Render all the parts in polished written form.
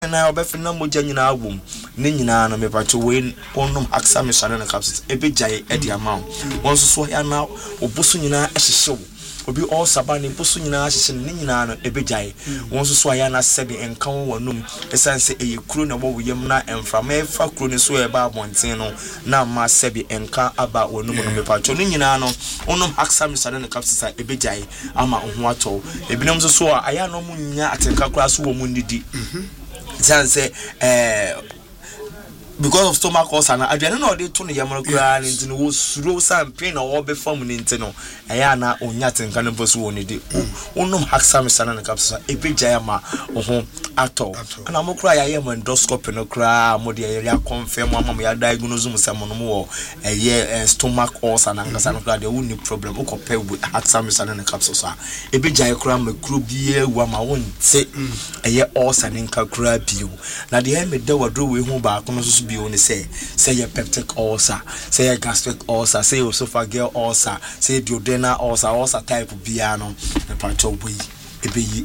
na obefina moja nyina agwom ne nyina na mepacho we onum aksa me shane na capsules ebejai e di amount wonso so ya na obuso nyina ehyehew obi all sabani buso nyina ahyehe ne nyina no ebejai wonso so ya na sebe enkan wonum esanse eye kuro na wo yem na emframa efa kuro ne so e ba abonten no na ma sebe enkan aba wonum no mepacho ne nyina no onum aksa me shane na capsules ebejai ama ho ato ebinom so aya no munya atenka kura so wo munidi say because of stomach ulcer na aduane na ode to no yamro kura nti no wo suro sam pain na wo be fam ni nti no eya na onya tenka no boso woni de onum haksam sana na capsule ebejaya ma ho ato ana mo kura ya yam endoscopy no kura mo de ya confirm am ya diagnose mu sam no mo stomach ulcer na ngasa no kura de woni problem o compare with haksam sana na capsule so ebejaya kura microbia wa ma wonte eye ulcer ni nka kura bio na de me de wadro we hu ba kono so be on say your peptic ulcer, say your gastric ulcer, say your esophageal ulcer, say duodenal ulcer type biano, the part of we. Ebe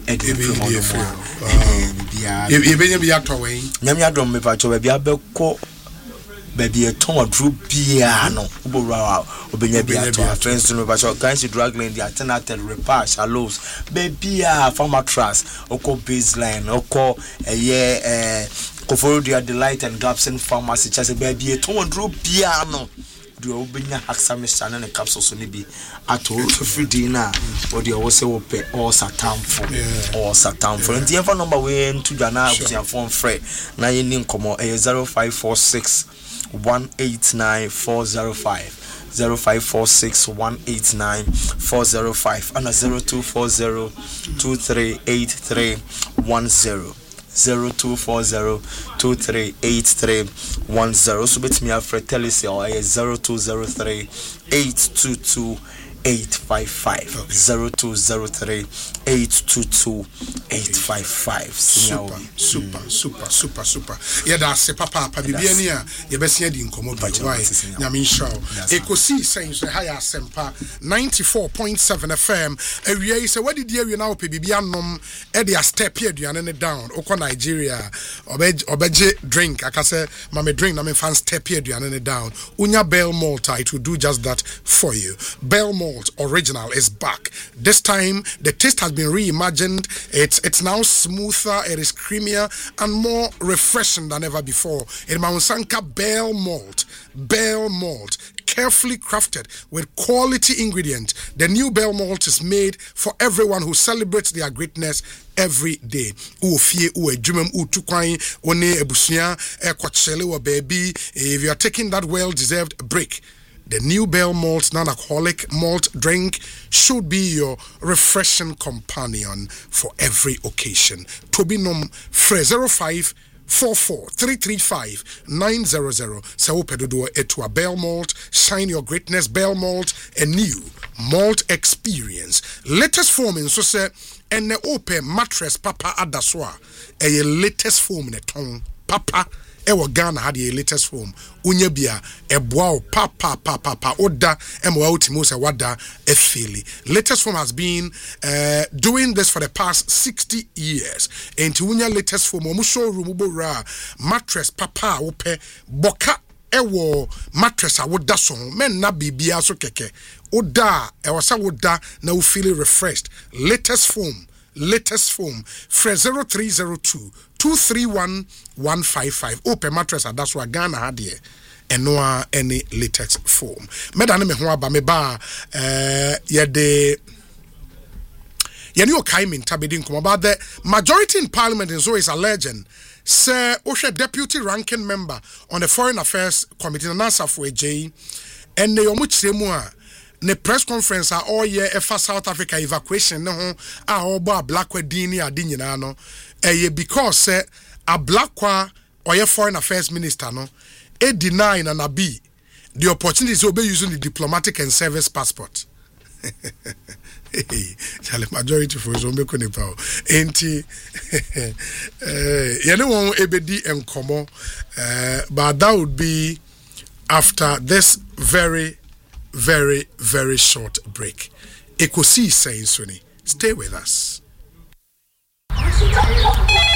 baby a ton of drew piano, Obenya Biato, friends to Novacho, Gansi Dragland, the alternative repair, shallows, baby a farmer trust, Oko baseline, Oko a year, Kofodia Delight and Gapson Pharmacy, just a baby a ton of drew piano. Do Obenya Haxamis and a capsule sonibi at all free dinner, or the also pay all Satan for all Satan for. And the ever number way into Jana with your phone free 9 Como 0546. 189-405 0546-189-405 and a 0240-238310 0240-238310 so bet me after telisi or 0203-822-855 0203-822-855 super yeah that's papa bibiania ye besia di nkomo bi why nyame show ekosi sense higher sempa 94.7 FM awia say what did you now pe bibia nom e dey step here aduane ne down okọ Nigeria obeje drink akase mama drink na me fan step here aduane ne down unya Bell Malt it will do just that for you. Bell Malt Original is back. This time the taste has been reimagined. It's now smoother, it is creamier and more refreshing than ever before. In Maunsanka Bell Malt, carefully crafted with quality ingredients. The new Bell Malt is made for everyone who celebrates their greatness every day. If you are taking that well-deserved break, the new Bell Malt non-alcoholic malt drink should be your refreshing companion for every occasion. Tobinum Fre 0544-335-900. Sao Pedodo Etua Bell Malt. Shine your greatness. Bell Malt. A new malt experience. Latest form in so say and the open mattress papa adaswa. A latest form in a tongue. Papa ewo Ghana had the latest form unya bia eboa papa oda emwa utimo se wada efili. Latest form has been doing this for the past 60 years and unya latest form omu showroom ubora mattress papa ope boka ewo mattress awoda so men na bibia so keke oda ewo sa woda na u feel refreshed. Latest form Fre 0302-231-155 open mattress that's what Ghana had here and no any latex form medane me ho aba me ba ye new Kaimin tabedin come about the majority in parliament and so is a legend. Sir Osha deputy ranking member on the foreign affairs committee Nasa for J and ne omuchiremu ne press conference all year efa South Africa evacuation ne ho a obo black wedding ni ade nyina no because a black or foreign affairs minister no e deny and abi the opportunity to be using the diplomatic and service passport. Chale majority for zo meko ne pa enti ye ne won ebedi enkomo but that would be after this very short break. Ekosi saying Sony, stay with us.